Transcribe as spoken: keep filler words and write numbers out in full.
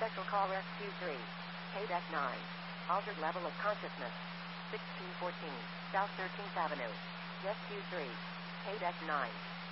Special call Rescue three. K-Deck nine. Altered level of consciousness. sixteen fourteen. South thirteenth Avenue. Rescue three. K-Deck nine.